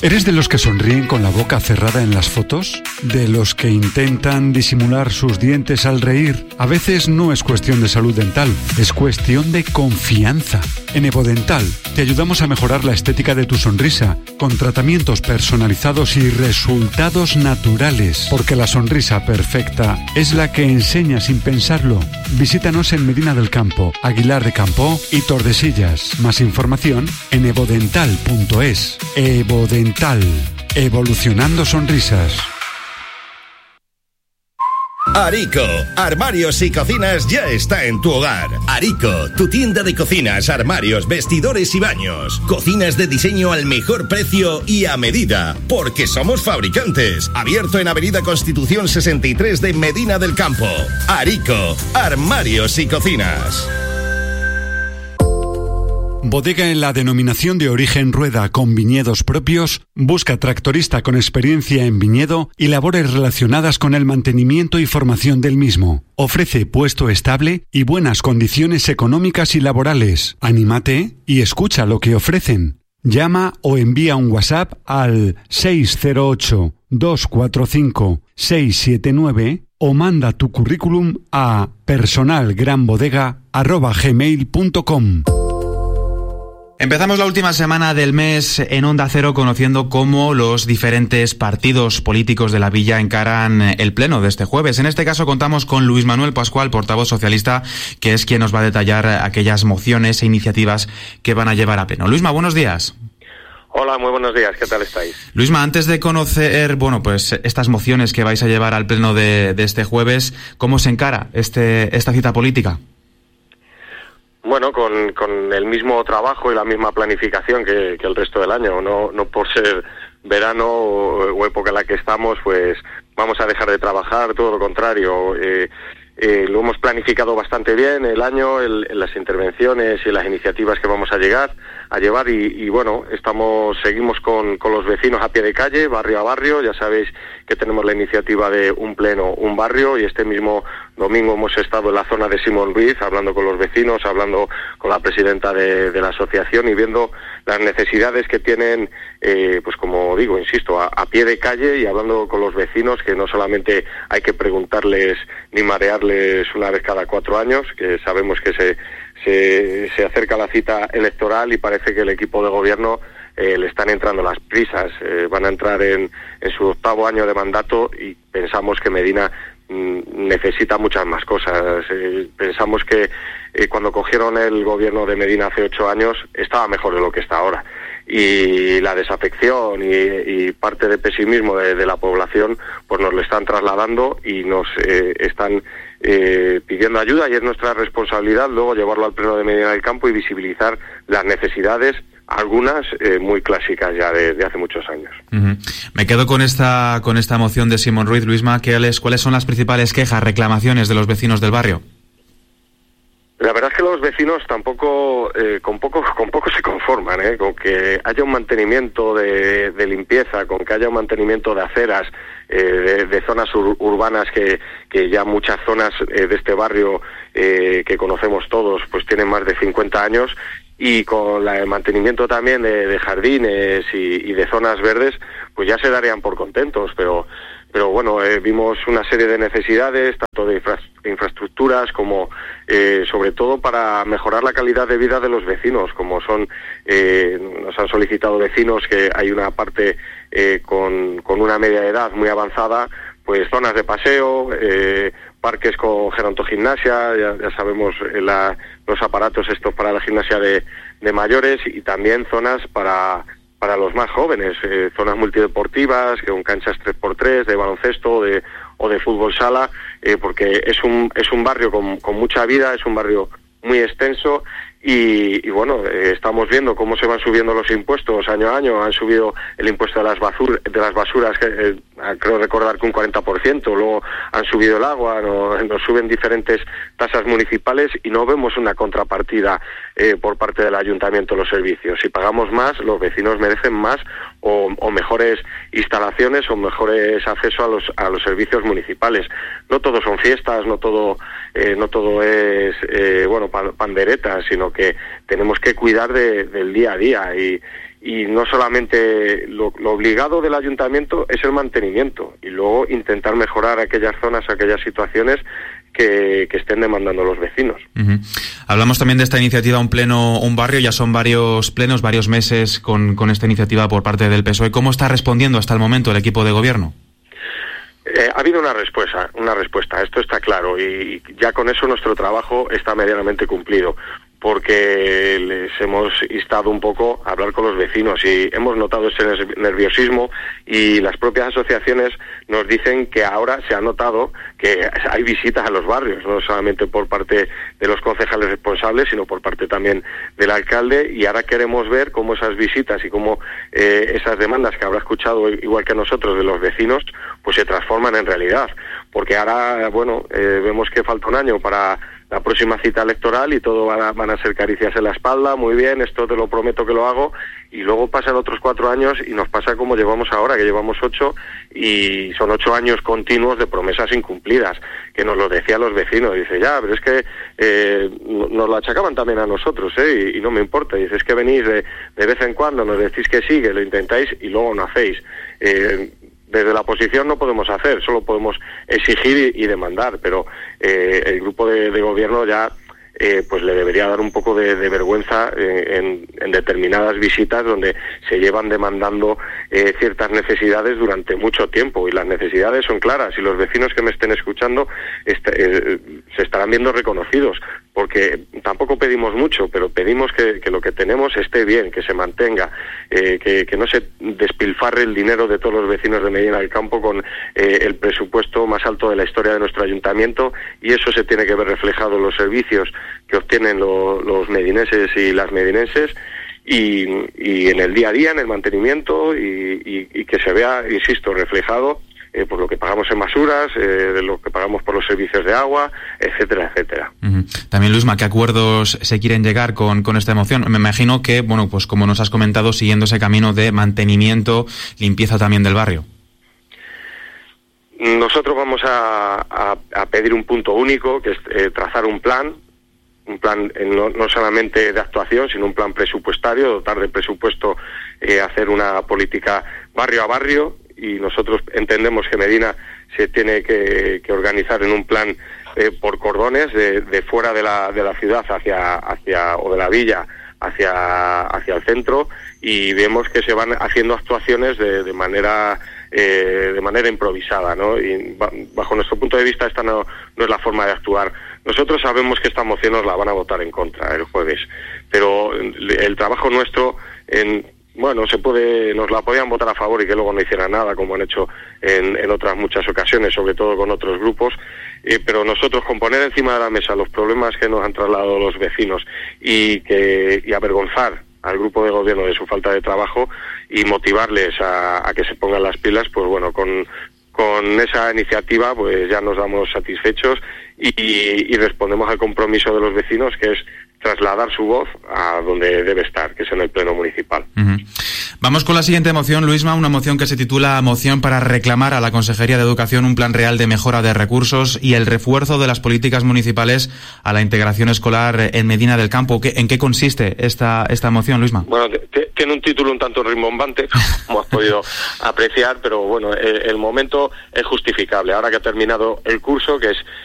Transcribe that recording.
¿Eres de los que sonríen con la boca cerrada en las fotos? ¿De los que intentan disimular sus dientes al reír? A veces no es cuestión de salud dental, es cuestión de confianza. En Evodental te ayudamos a mejorar la estética de tu sonrisa con tratamientos personalizados y resultados naturales, porque la sonrisa perfecta es la que enseña sin pensarlo. Visítanos en Medina del Campo, Aguilar de Campoo y Tordesillas. Más información en evodental.es. Evodental, evolucionando sonrisas. Arico, armarios y cocinas ya está en tu hogar. Arico, tu tienda de cocinas, armarios, vestidores y baños. Cocinas de diseño al mejor precio y a medida, porque somos fabricantes. Abierto en Avenida Constitución 63 de Medina del Campo. Arico, armarios y cocinas. Bodega en la denominación de origen Rueda con viñedos propios, busca tractorista con experiencia en viñedo y labores relacionadas con el mantenimiento y formación del mismo. Ofrece puesto estable y buenas condiciones económicas y laborales. Anímate y escucha lo que ofrecen. Llama o envía un WhatsApp al 608-245-679 o manda tu currículum a personalgranbodega@gmail.com. Empezamos la última semana del mes en Onda Cero conociendo cómo los diferentes partidos políticos de la villa encaran el pleno de este jueves. En este caso contamos con Luis Manuel Pascual, portavoz socialista, que es quien nos va a detallar aquellas mociones e iniciativas que van a llevar a pleno. Luisma, buenos días. Hola, muy buenos días, ¿qué tal estáis? Luisma, antes de conocer, pues estas mociones que vais a llevar al pleno de este jueves, ¿cómo se encara esta cita política? Bueno, con el mismo trabajo y la misma planificación que el resto del año. No por ser verano o época en la que estamos, pues vamos a dejar de trabajar, todo lo contrario. Lo hemos planificado bastante bien el año, las intervenciones y las iniciativas que vamos a llevar y bueno, seguimos con los vecinos a pie de calle, barrio a barrio. Ya sabéis que tenemos la iniciativa de un pleno, un barrio, y este mismo domingo hemos estado en la zona de Simón Ruiz hablando con los vecinos, hablando con la presidenta de la asociación y viendo las necesidades que tienen, pues como digo, insisto, a pie de calle, y hablando con los vecinos, que no solamente hay que preguntarles ni marearles una vez cada 4 años, que sabemos que se acerca la cita electoral y parece que el equipo de gobierno le están entrando las prisas. Van a entrar en su 8º año de mandato y pensamos que Medina necesita muchas más cosas. Pensamos que cuando cogieron el gobierno de Medina hace 8 años estaba mejor de lo que está ahora, y la desafección y parte de pesimismo de la población pues nos lo están trasladando y nos están pidiendo ayuda, y es nuestra responsabilidad luego llevarlo al pleno de Medina del Campo y visibilizar las necesidades, algunas muy clásicas ya de hace muchos años. Uh-huh. Me quedo con esta moción de Simón Ruiz. Luisma, ¿cuáles son las principales quejas, reclamaciones de los vecinos del barrio? La verdad es que los vecinos tampoco con poco se conforman, con que haya un mantenimiento de limpieza, con que haya un mantenimiento de aceras, de zonas urbanas que ya muchas zonas de este barrio que conocemos todos pues tienen más de 50 años, y con el mantenimiento también de jardines y de zonas verdes pues ya se darían por contentos, pero bueno, vimos una serie de necesidades, tanto de infraestructuras como sobre todo para mejorar la calidad de vida de los vecinos, como son, nos han solicitado vecinos que hay una parte con una media edad muy avanzada, pues zonas de paseo, parques con gerontogimnasia, ya sabemos los aparatos estos para la gimnasia de mayores, y también zonas para los más jóvenes, zonas multideportivas, con canchas 3x3, de baloncesto o de fútbol sala, porque es un barrio con mucha vida, es un barrio muy extenso, y bueno, estamos viendo cómo se van subiendo los impuestos año a año. Han subido el impuesto de las basuras, creo recordar que un 40%, luego han subido el agua, nos suben diferentes tasas municipales y no vemos una contrapartida por parte del ayuntamiento de los servicios. Si pagamos más, los vecinos merecen más o mejores instalaciones o mejores accesos a los servicios municipales. No todo son fiestas, no todo es panderetas, sino que tenemos que cuidar del día a día, y y no solamente lo obligado del ayuntamiento es el mantenimiento y luego intentar mejorar aquellas zonas, aquellas situaciones que estén demandando los vecinos. Uh-huh. Hablamos también de esta iniciativa Un Pleno, Un Barrio, ya son varios plenos, varios meses con esta iniciativa por parte del PSOE. ¿Cómo está respondiendo hasta el momento el equipo de gobierno? Ha habido una respuesta, esto está claro, y ya con eso nuestro trabajo está medianamente cumplido, porque les hemos instado un poco a hablar con los vecinos y hemos notado ese nerviosismo, y las propias asociaciones nos dicen que ahora se ha notado que hay visitas a los barrios, no solamente por parte de los concejales responsables, sino por parte también del alcalde, y ahora queremos ver cómo esas visitas y cómo esas demandas que habrá escuchado igual que nosotros de los vecinos, pues se transforman en realidad, porque ahora, vemos que falta un año para la próxima cita electoral y todo van a ser caricias en la espalda, muy bien, esto te lo prometo que lo hago, y luego pasan otros 4 años y nos pasa como llevamos ahora, que llevamos 8, y son 8 años continuos de promesas incumplidas, que nos lo decían los vecinos. Dice, ya, pero es que nos lo achacaban también a nosotros, y no me importa. Dice, es que venís de vez en cuando, nos decís que sí, que lo intentáis y luego no hacéis. Desde la oposición no podemos hacer, solo podemos exigir y demandar, pero el grupo de gobierno ya pues le debería dar un poco de vergüenza en determinadas visitas donde se llevan demandando ciertas necesidades durante mucho tiempo, y las necesidades son claras, y los vecinos que me estén escuchando se estarán viendo reconocidos, porque tampoco pedimos mucho, pero pedimos que lo que tenemos esté bien, que se mantenga, que no se despilfarre el dinero de todos los vecinos de Medina del Campo con el presupuesto más alto de la historia de nuestro ayuntamiento, y eso se tiene que ver reflejado en los servicios que obtienen los medineses y las medinenses, y en el día a día, en el mantenimiento, y que se vea, insisto, reflejado por lo que pagamos en basuras, de lo que pagamos por los servicios de agua, etcétera, etcétera. Uh-huh. También, Luisma, ¿qué acuerdos se quieren llegar con esta moción? Me imagino que, pues como nos has comentado, siguiendo ese camino de mantenimiento, limpieza también del barrio. Nosotros vamos a pedir un punto único, que es trazar un plan no solamente de actuación, sino un plan presupuestario, dotar de presupuesto, hacer una política barrio a barrio, y nosotros entendemos que Medina se tiene que organizar en un plan por cordones, de fuera de la ciudad hacia o de la villa hacia el centro, y vemos que se van haciendo actuaciones de manera improvisada, ¿no? Y bajo nuestro punto de vista esta no es la forma de actuar. Nosotros sabemos que esta moción nos la van a votar en contra el jueves, pero el trabajo nuestro nos la podían votar a favor y que luego no hicieran nada, como han hecho en otras muchas ocasiones, sobre todo con otros grupos, pero nosotros, con poner encima de la mesa los problemas que nos han trasladado los vecinos y avergonzar al grupo de gobierno de su falta de trabajo y motivarles a que se pongan las pilas, pues bueno, con esa iniciativa pues ya nos damos satisfechos y respondemos al compromiso de los vecinos, que es trasladar su voz a donde debe estar, que es en el Pleno Municipal. Uh-huh. Vamos con la siguiente moción, Luisma, una moción que se titula Moción para reclamar a la Consejería de Educación un plan real de mejora de recursos y el refuerzo de las políticas municipales a la integración escolar en Medina del Campo. ¿En qué consiste esta moción, Luisma? Bueno, tiene un título un tanto rimbombante, como has podido apreciar, pero bueno, el momento es justificable. Ahora que ha terminado el curso, que es